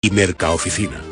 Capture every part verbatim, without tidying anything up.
y Mercaoficina.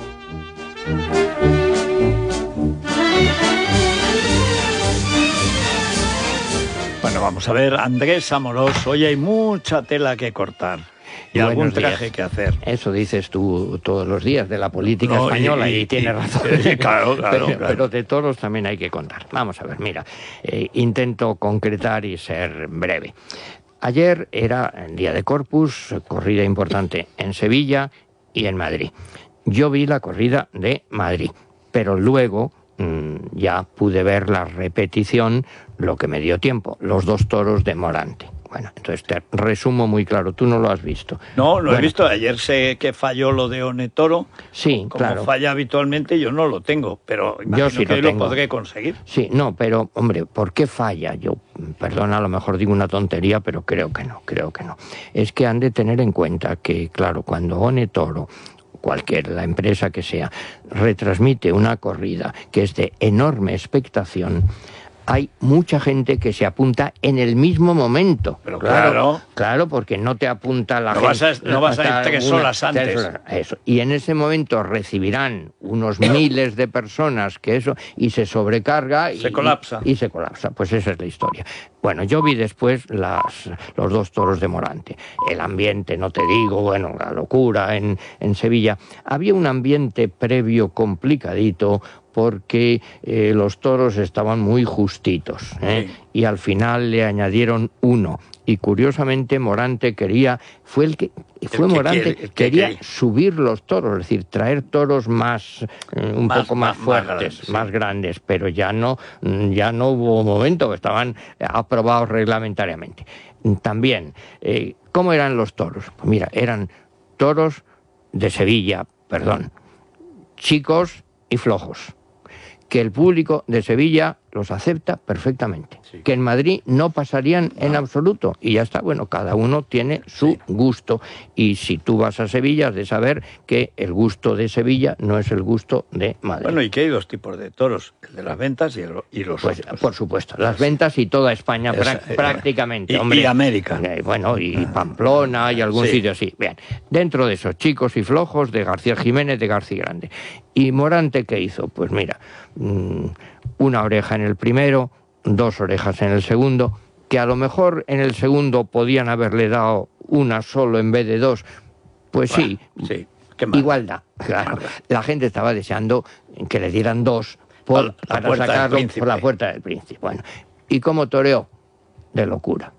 Bueno, vamos a ver, Andrés Amorós, hoy hay mucha tela que cortar y Buenos algún traje días. que hacer. Eso dices tú todos los días de la política No, española y- y, y- tienes y- razón. sí, claro, claro, pero, claro. pero de toros también hay que contar. Vamos a ver, mira, eh, intento concretar y ser breve. Ayer era el día de Corpus, corrida importante en Sevilla y en Madrid. Yo vi la corrida de Madrid, pero luego mmm, ya pude ver la repetición, lo que me dio tiempo, los dos toros de Morante. Bueno, entonces te resumo muy claro, tú no lo has visto. No, lo Bueno, he visto, ayer sé que falló lo de Onetoro. Sí, Como claro. falla habitualmente, yo no lo tengo, pero imagino sí que lo lo tengo. podré conseguir. Sí, no, pero, hombre, ¿por qué falla? Yo, perdona, a lo mejor digo una tontería, pero creo que no, creo que no. Es que han de tener en cuenta que, claro, cuando Onetoro, cualquier, la empresa que sea, retransmite una corrida que es de enorme expectación, hay mucha gente que se apunta en el mismo momento. Pero claro. Claro, porque no te apunta la No gente. vas a- no vas a ir hasta tres una- horas antes. tres horas, eso. Y en ese momento recibirán unos miles de personas que eso, y se sobrecarga. Se y, colapsa. Y, y se colapsa. Pues esa es la historia. Bueno, yo vi después las, los dos toros de Morante. El ambiente, no te digo, bueno, la locura en, en Sevilla. Había un ambiente previo complicadito, porque eh, los toros estaban muy justitos, ¿eh? Sí. Y al final le añadieron uno. Y curiosamente Morante quería, fue el que, fue que Morante, quiere, el que quería quiere. subir los toros, es decir, traer toros más, eh, un Más- poco más, más- más fuertes, grandes, sí. más grandes, pero ya no, ya no hubo momento, estaban aprobados reglamentariamente. También, eh, ¿cómo eran los toros? Pues mira, eran toros de Sevilla, perdón, chicos y flojos, que el público de Sevilla los acepta perfectamente, Sí. que en Madrid no pasarían en absoluto, y ya está, bueno, cada uno tiene su Sí. gusto, y si tú vas a Sevilla has de saber que el gusto de Sevilla no es el gusto de Madrid. Bueno, y que hay dos tipos de toros, el de las ventas y, el, y los Pues, otros. por supuesto, las ventas y toda España Esa- prá- prácticamente, y- hombre. y América. Eh, bueno, y Pamplona y algún Sí. sitio así. Bien, dentro de esos chicos y flojos de García Jiménez, de García Grande. ¿Y Morante qué hizo? Pues mira, mmm, una oreja en el primero, dos orejas en el segundo, que a lo mejor en el segundo podían haberle dado una solo en vez de dos. Pues sí, Sí, qué mal. igualdad, claro. La gente estaba deseando que le dieran dos por, Por la para puerta del sacarlo príncipe. por la puerta del príncipe. Bueno, ¿y cómo toreó? De locura.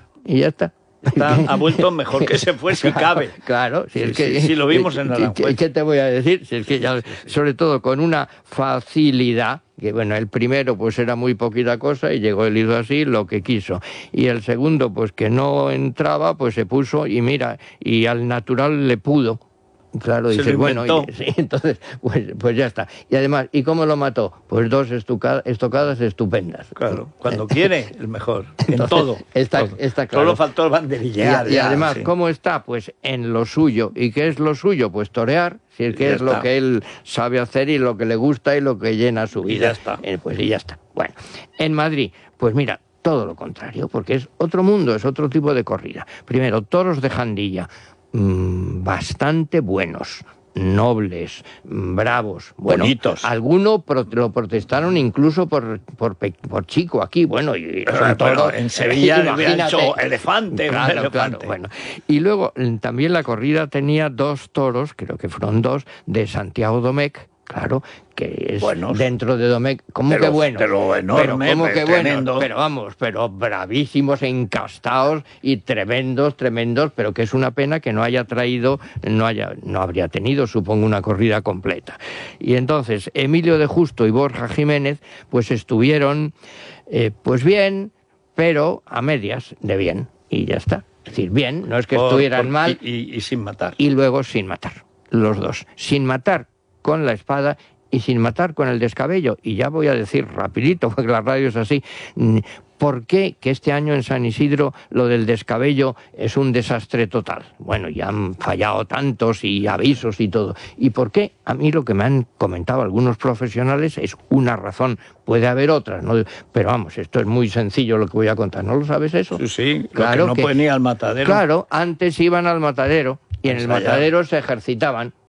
Y ya está. Está- ha vuelto mejor que se fue si cabe. Claro, si Sí, es que, sí, sí, lo vimos en ¿qué- Aranjuez. ¿qué, ¿Qué te voy a decir? Si es que ya, sobre todo con una facilidad, que bueno, el primero pues era muy poquita cosa y llegó el hizo así, lo que quiso. Y el segundo, pues que no entraba, pues se puso y mira, y al natural le pudo. Claro, Se dices, lo bueno, inventó. y- sí, entonces, pues, pues ya está. Y además, ¿y cómo lo mató? Pues dos estuca- estocadas estupendas. Claro, cuando quiere, el mejor. En Entonces, todo. está- todo. está claro. Solo faltó el banderillear. Y, y ya, además, sí. ¿cómo está? Pues en lo suyo. ¿Y qué es lo suyo? Pues torear, si es que Ya es lo está. que él sabe hacer y lo que le gusta y lo que llena su Y vida. ya está. Eh, pues y ya está. Bueno, en Madrid, pues mira, todo lo contrario, porque es otro mundo, es otro tipo de corrida. Primero, toros de Jandilla, mmm, bastante buenos, nobles, mm, bravos, bueno, Bonitos. algunos pro- lo protestaron incluso por, por, pe- por chico aquí, bueno, y Pero, son pero toros- en Sevilla le hubieran imagínate. hecho elefante, un Claro, elefante. claro, bueno. Y luego mm, también la corrida tenía dos toros, creo que fueron dos, de Santiago Domecq, claro, que es Buenos. dentro de Domecq, ¿cómo De que los- bueno? de lo enorme, pero ¿cómo pero que bueno? tremendo. Pero vamos, pero bravísimos, encastados y tremendos, tremendos, pero que es una pena que no haya traído, no haya, no habría tenido, supongo, una corrida completa. Y entonces, Emilio de Justo y Borja Jiménez, pues estuvieron, eh, pues bien, pero a medias de bien, y ya está. Es decir, bien, no es que Por- estuvieran por- mal, Y, y- y sin matar. y luego sin matar, los dos, sin matar con la espada y sin matar con el descabello. Y ya voy a decir rapidito, porque la radio es así, ¿por qué que este año en San Isidro lo del descabello es un desastre total? Bueno, ya han fallado tantos y avisos y todo. ¿Y por qué? A mí lo que me han comentado algunos profesionales es una razón, puede haber otras, ¿no? Pero vamos, esto es muy sencillo lo que voy a contar, ¿no lo sabes eso? Sí, sí, Claro lo que no que- pueden ir al matadero. Claro, antes iban al matadero y en el Ensayar. matadero se ejercitaban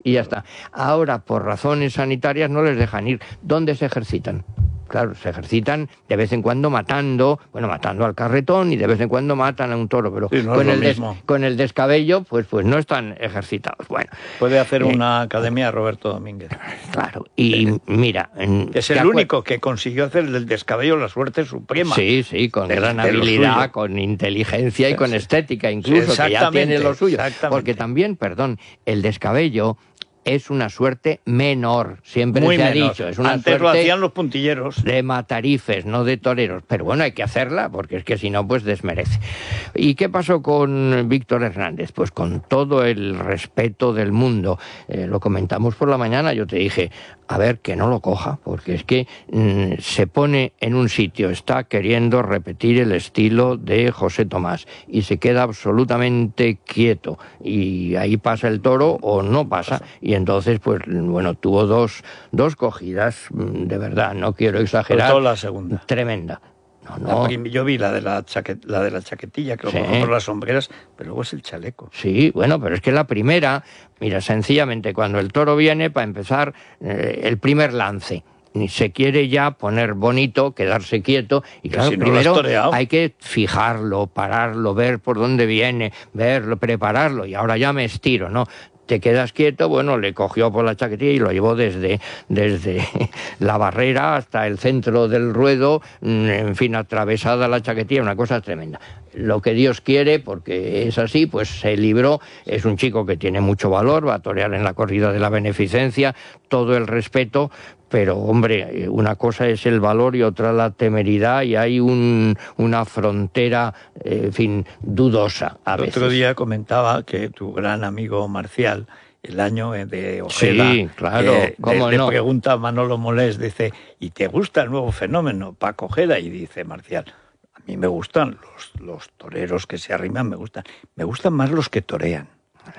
y ya está. Ahora, por razones sanitarias, no les dejan ir. ¿Dónde se ejercitan? Claro, se ejercitan de vez en cuando matando, bueno, matando al carretón y de vez en cuando matan a un toro, pero sí, no con, es el lo des, mismo. con el descabello, pues, pues no están ejercitados. Bueno, puede hacer eh, una academia Roberto Domínguez. Claro, y eh, mira... Es el único que consiguió hacer del descabello la suerte suprema. Sí, sí, con de, gran de habilidad, con inteligencia y con sí, estética incluso, sí, que ya tiene lo suyo. Porque también, perdón, el descabello es una suerte menor, siempre Muy se ha menor. dicho. Es una Antes suerte lo hacían los puntilleros. De matarifes, no de toreros. Pero bueno, hay que hacerla, porque es que si no, pues desmerece. ¿Y qué pasó con Víctor Hernández? Pues con todo el respeto del mundo. Eh, lo comentamos por la mañana, yo te dije, a ver, que no lo coja, porque es que mmm, se pone en un sitio, está queriendo repetir el estilo de José Tomás, y se queda absolutamente quieto. Y ahí pasa el toro o no pasa. Y entonces, pues, bueno, tuvo dos, dos cogidas, de verdad, no quiero exagerar. Sobre todo la segunda. Tremenda. No, no. La, yo vi la de la, chaquet, la de la chaquetilla, que lo sí. pongo por las sombreras, pero luego es el chaleco. Sí, bueno, pero es que la primera, mira, sencillamente, cuando el toro viene, para empezar, eh, el primer lance. Ni se quiere ya poner bonito, quedarse quieto, y claro, si no primero hay que fijarlo, pararlo, ver por dónde viene, verlo, prepararlo, y ahora ya me estiro, ¿no? Te quedas quieto, bueno, le cogió por la chaquetilla y lo llevó desde, desde la barrera hasta el centro del ruedo, en fin, atravesada la chaquetilla, una cosa tremenda. Lo que Dios quiere, porque es así, pues se libró. Es un chico que tiene mucho valor, va a torear en la corrida de la beneficencia, todo el respeto, pero hombre, una cosa es el valor y otra la temeridad, y hay un, una frontera, eh, en fin, dudosa a veces. El otro día comentaba que tu gran amigo Marcial, el año de Ojeda, sí, claro, eh, ¿cómo le, no? le pregunta a Manolo Molés, dice, ¿y te gusta el nuevo fenómeno, Paco Ojeda? Y dice Marcial, a mí me gustan los, los toreros que se arriman, me gustan, me gustan más los que torean.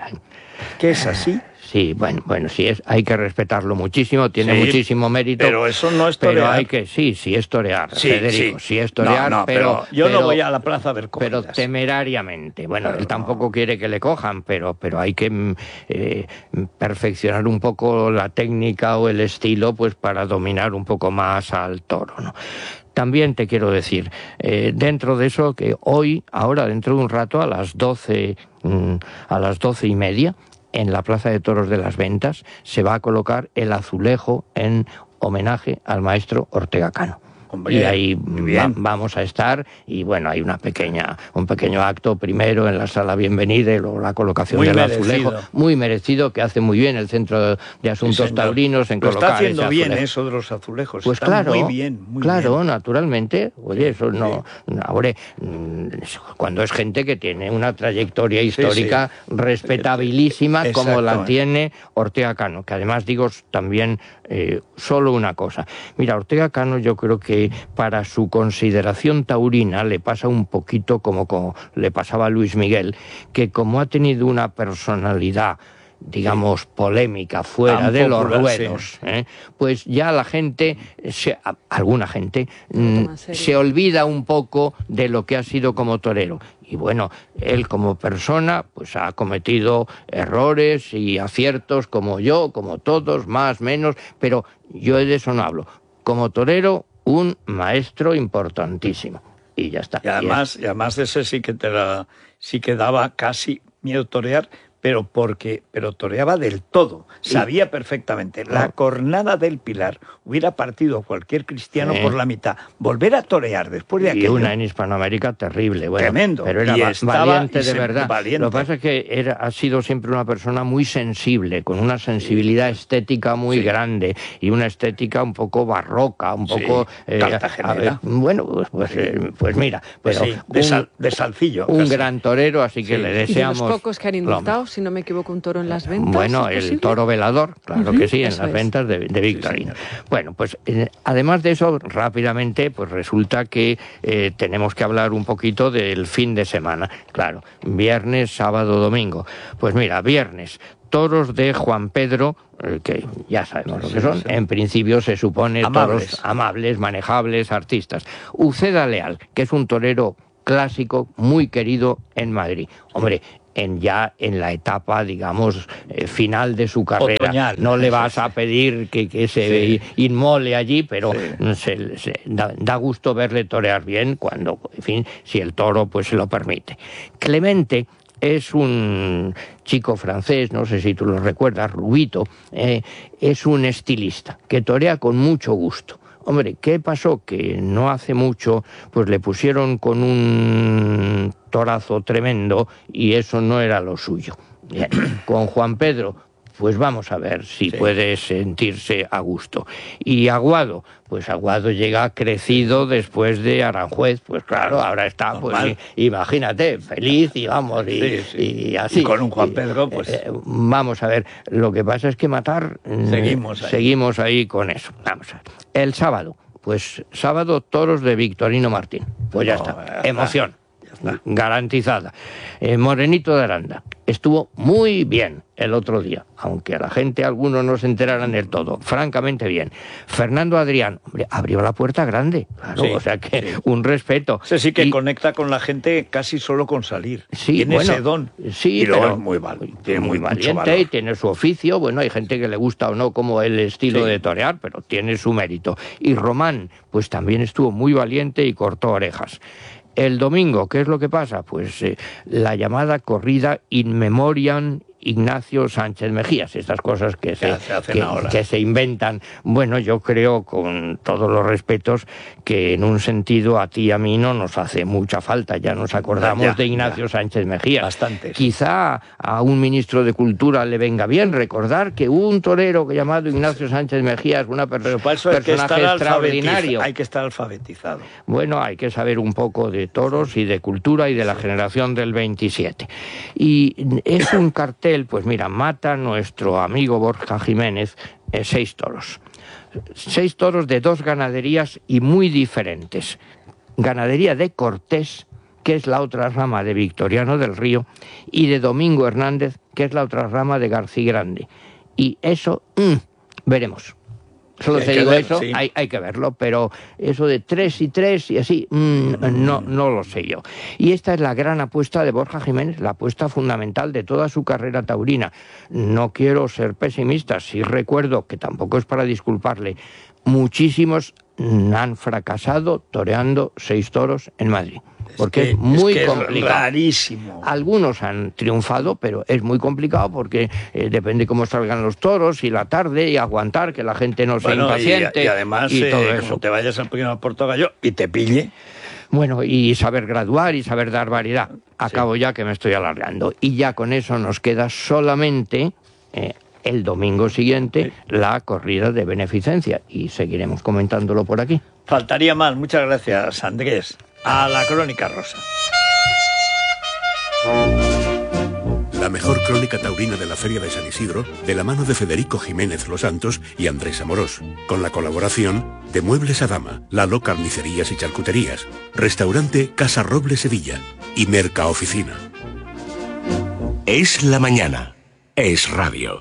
¿Qué es así? Sí, bueno, bueno, sí, es, hay que respetarlo muchísimo, tiene sí, muchísimo mérito. Pero eso no es torear. Pero hay que, sí, sí es torear, sí, Federico, sí. sí es torear, no, no, pero, pero... Yo pero, no voy a la plaza a ver cogidas. Pero temerariamente. Bueno, pero él tampoco no. quiere que le cojan, pero, pero hay que eh, perfeccionar un poco la técnica o el estilo, pues para dominar un poco más al toro, ¿no? También te quiero decir, eh, dentro de eso, que hoy, ahora dentro de un rato, a las doce, mmm, a las doce y media, en la Plaza de Toros de las Ventas, se va a colocar el azulejo en homenaje al maestro Ortega Cano. Hombre, y ahí va, vamos a estar, y bueno, hay una pequeña, un pequeño acto primero en la sala bienvenida y luego la colocación muy del merecido. azulejo, muy merecido, que hace muy bien el Centro de Asuntos sí, Taurinos en Lo colocar está haciendo ese bien azulejo. Eso de los azulejos, pues está claro, muy bien, muy claro, bien. naturalmente, oye, eso sí. no, ahora, cuando es gente que tiene una trayectoria histórica sí, sí. respetabilísima como la tiene Ortega Cano, que además digo también eh, solo una cosa, mira, Ortega Cano yo creo que para su su consideración taurina le pasa un poquito como, como le pasaba a Luis Miguel, que como ha tenido una personalidad, digamos, sí. polémica fuera Tan de popular, los ruedos, sí. ¿eh? Pues ya la gente, se, alguna gente, mmm, se olvida un poco de lo que ha sido como torero. Y bueno, él como persona pues ha cometido errores y aciertos como yo, como todos, más, menos, pero yo de eso no hablo. Como torero, un maestro importantísimo. Y ya está. Y además, y además ese sí que te la, sí que daba casi miedo torear, pero porque pero toreaba del todo. Sí. Sabía perfectamente. No. La cornada del Pilar hubiera partido a cualquier cristiano sí. por la mitad. Volver a torear después de aquello. Y una en Hispanoamérica terrible. Bueno, tremendo. Pero era y va estaba, valiente y de verdad. Valiente. Lo que pasa es que era, ha sido siempre una persona muy sensible, con una sensibilidad sí. estética muy sí. grande y una estética un poco barroca, un poco... Sí. Eh, a ver, bueno, pues, pues, eh, pues mira, pero pues sí. de, sal, de salcillo. Un casi. gran torero, así que sí. le deseamos... Y de los pocos que han indultado, si no me equivoco, un toro en las ventas. Bueno, ¿es el toro velador, claro uh-huh, que sí, en las es. ventas de, de Victorino. Sí, bueno, pues eh, además de eso, rápidamente, pues resulta que eh, tenemos que hablar un poquito del fin de semana. Claro, viernes, sábado, domingo. Pues mira, viernes, toros de Juan Pedro, eh, que ya sabemos lo que son, sí. en principio se supone amables. toros amables, manejables, artistas. Uceda Leal, que es un torero clásico muy querido en Madrid. Hombre, en ya en la etapa, digamos, eh, final de su carrera. Otoñal. No le vas a pedir que, que se sí. inmole allí, pero sí. se, se, da, da gusto verle torear bien cuando, en fin, si el toro pues se lo permite. Clemente es un chico francés, no sé si tú lo recuerdas, rubito, eh, es un estilista que torea con mucho gusto. Hombre, ¿qué pasó? Que no hace mucho pues le pusieron con un torazo tremendo y eso no era lo suyo. Bien, con Juan Pedro, pues vamos a ver si sí. puede sentirse a gusto. Y Aguado, pues Aguado llega crecido después de Aranjuez, pues claro, ahora está, pues imagínate, feliz y vamos, y, sí, sí. y así. Y con un Juan Pedro, pues... Eh, vamos a ver, lo que pasa es que matar... Seguimos ahí. Seguimos ahí con eso. Vamos a ver. El sábado, pues sábado toros de Victorino Martín. Pues ya no, está, ya está. Emoción. Garantizada. Eh, Morenito de Aranda estuvo muy bien el otro día, aunque a la gente algunos no se enteraran del todo, francamente bien. Fernando Adrián, hombre, abrió la puerta grande, claro, sí, o sea que sí. un respeto. Ese sí que y, conecta con la gente casi solo con salir. Sí, tiene bueno, ese don. Sí, y luego pero es muy, val, tiene muy, muy valiente y tiene su oficio. Bueno, hay gente que le gusta o no como el estilo sí. de torear, pero tiene su mérito. Y Román, pues también estuvo muy valiente y cortó orejas. El domingo, ¿qué es lo que pasa? Pues eh, la llamada corrida In Memoriam Ignacio Sánchez Mejías, estas cosas que se, se que, que se inventan. Bueno, yo creo, con todos los respetos, que en un sentido a ti y a mí no nos hace mucha falta. Ya nos acordamos ya, de Ignacio ya. Sánchez Mejías. Bastante. Quizá a un ministro de Cultura le venga bien recordar que hubo un torero llamado Ignacio Sánchez Mejías, una per Pero para eso personaje hay que extraordinario. Hay que estar alfabetizado. Bueno, hay que saber un poco de toros y de cultura y de la generación del veintisiete. Y es un cartel. Pues mira, mata nuestro amigo Borja Jiménez eh, seis toros. Seis toros de dos ganaderías y muy diferentes. Ganadería de Cortés, que es la otra rama de Victoriano del Río, y de Domingo Hernández, que es la otra rama de García Grande. Y eso, mmm, veremos. Solo sí, te digo ver, eso, sí. hay, hay que verlo, pero eso de tres y tres y así, mmm, no, no lo sé yo. Y esta es la gran apuesta de Borja Jiménez, la apuesta fundamental de toda su carrera taurina. No quiero ser pesimista, sí recuerdo, que tampoco es para disculparle, muchísimos han fracasado toreando seis toros en Madrid. Porque es, que, es muy es que complicado. Es rarísimo. Algunos han triunfado, pero es muy complicado porque eh, depende cómo salgan los toros y la tarde y aguantar que la gente no sea bueno, impaciente. Y, y además, y eh, todo como eso. te vayas al pequeño Portogallo y te pille. Bueno, y saber graduar y saber dar variedad. Acabo sí. ya que me estoy alargando. Y ya con eso nos queda solamente... Eh, el domingo siguiente, sí. la corrida de beneficencia. Y seguiremos comentándolo por aquí. Faltaría más. Muchas gracias, Andrés. A la Crónica Rosa. La mejor crónica taurina de la Feria de San Isidro, de la mano de Federico Jiménez Los Santos y Andrés Amorós, con la colaboración de Muebles Adama, Lalo Carnicerías y Charcuterías, Restaurante Casa Roble Sevilla y Mercaoficina. Es la mañana. Es radio.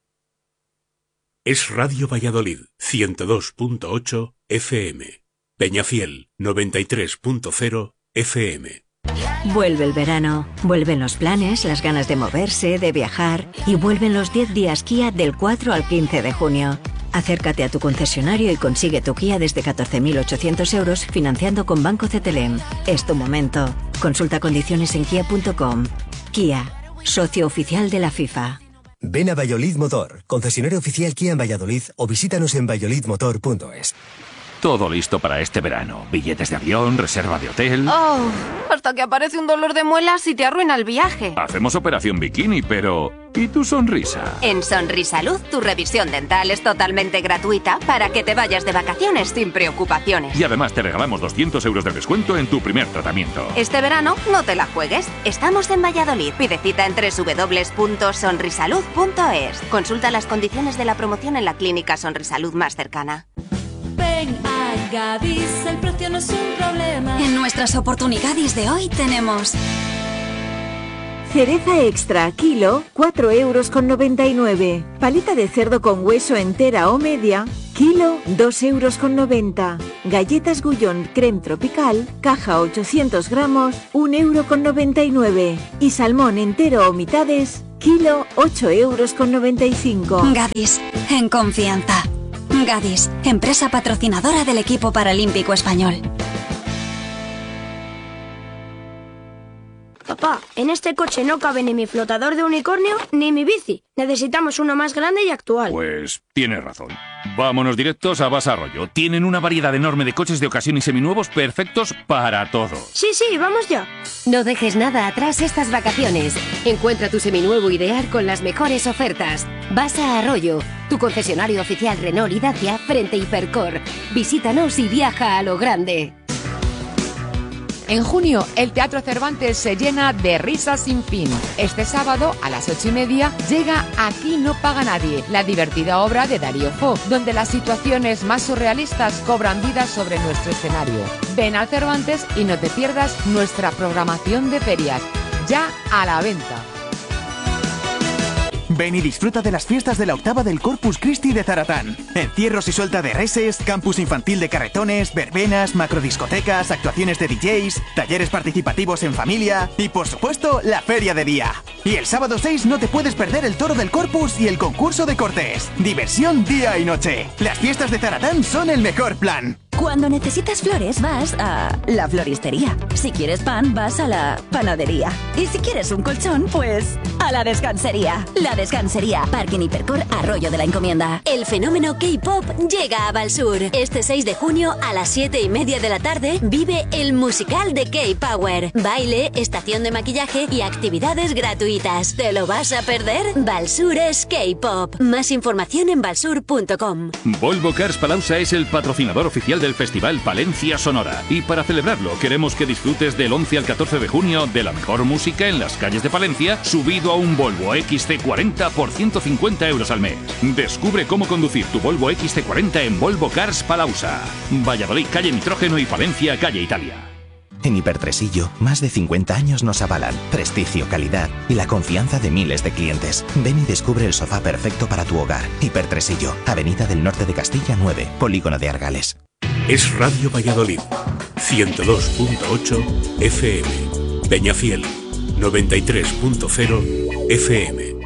Es Radio Valladolid, ciento dos punto ocho F M. Peñafiel, noventa y tres punto cero F M. Vuelve el verano, vuelven los planes, las ganas de moverse, de viajar y vuelven los diez días Kia del cuatro al quince de junio. Acércate a tu concesionario y consigue tu Kia desde catorce mil ochocientos euros financiando con Banco Cetelem. Es tu momento. Consulta condiciones en kia punto com. Kia, socio oficial de la FIFA. Ven a Valladolid Motor, concesionario oficial Kia en Valladolid o visítanos en valladolid motor punto es. Todo listo para este verano. Billetes de avión, reserva de hotel... Oh, hasta que aparece un dolor de muelas y te arruina el viaje. Hacemos operación bikini, pero... ¿y tu sonrisa? En Sonrisalud, tu revisión dental es totalmente gratuita para que te vayas de vacaciones sin preocupaciones. Y además te regalamos doscientos euros de descuento en tu primer tratamiento. Este verano no te la juegues. Estamos en Valladolid. Pide cita en doble u doble u doble u punto sonrisalud punto es. Consulta las condiciones de la promoción en la clínica Sonrisalud más cercana. Ven a Gadis, el precio no es un problema. En nuestras oportunidades de hoy tenemos Cereza extra, kilo, cuatro euros con noventa y nueve. Paleta de cerdo con hueso entera o media, kilo, dos euros con noventa. Galletas Gullón creme tropical, caja ochocientos gramos, un euro con noventa y nueve. Y salmón entero o mitades, kilo, ocho euros con noventa y cinco. Gadis, en confianza. Gadis, empresa patrocinadora del equipo paralímpico español. Papá, en este coche no cabe ni mi flotador de unicornio ni mi bici. Necesitamos uno más grande y actual. Pues tienes razón. Vámonos directos a Basa Arroyo. Tienen una variedad enorme de coches de ocasión y seminuevos perfectos para todo. Sí, sí, vamos ya. No dejes nada atrás estas vacaciones. Encuentra tu seminuevo ideal con las mejores ofertas. Basa Arroyo, tu concesionario oficial Renault y Dacia frente a Hipercor. Visítanos y viaja a lo grande. En junio, el Teatro Cervantes se llena de risas sin fin. Este sábado, a las ocho y media, llega Aquí no paga nadie, la divertida obra de Darío Fo, donde las situaciones más surrealistas cobran vida sobre nuestro escenario. Ven al Cervantes y no te pierdas nuestra programación de ferias, ya a la venta. Ven y disfruta de las fiestas de la octava del Corpus Christi de Zaratán. Encierros y suelta de reses, campus infantil de carretones, verbenas, macrodiscotecas, actuaciones de D Js, talleres participativos en familia y, por supuesto, la feria de día. Y el sábado seis no te puedes perder el toro del Corpus y el concurso de cortes. Diversión día y noche. Las fiestas de Zaratán son el mejor plan. Cuando necesitas flores vas a la floristería. Si quieres pan vas a la panadería. Y si quieres un colchón, pues a la descansería. La descansería. Parking Hipercor Arroyo de la Encomienda. El fenómeno K-pop llega a Valsur. Este seis de junio a las siete y media de la tarde vive el musical de K-Power. Baile, estación de maquillaje y actividades gratuitas. ¿Te lo vas a perder? Valsur es K-pop. Más información en valsur punto com. Volvo Cars Palauza es el patrocinador oficial del Festival Palencia Sonora. Y para celebrarlo, queremos que disfrutes del once al catorce de junio de la mejor música en las calles de Palencia, subido a un Volvo X C cuarenta por ciento cincuenta euros al mes. Descubre cómo conducir tu Volvo X C cuarenta en Volvo Cars Palauza. Valladolid, calle Nitrógeno, y Palencia, calle Italia. En Hipertresillo, más de cincuenta años nos avalan prestigio, calidad y la confianza de miles de clientes. Ven y descubre el sofá perfecto para tu hogar. Hipertresillo, Avenida del Norte de Castilla nueve, Polígono de Argales. Es Radio Valladolid, ciento dos punto ocho F M. Peñafiel, noventa y tres punto cero F M.